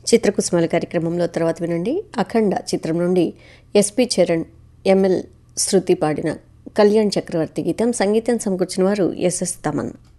చిత్రకుసుమల కార్యక్రమంలో తర్వాత వినండి. అఖండ చిత్రం నుండి ఎస్పి చరణ్, ఎంఎల్ శృతి పాడిన కళ్యాణ్ చక్రవర్తి గీతం. సంగీతం సమకూర్చిన వారు ఎస్ఎస్ తమన్.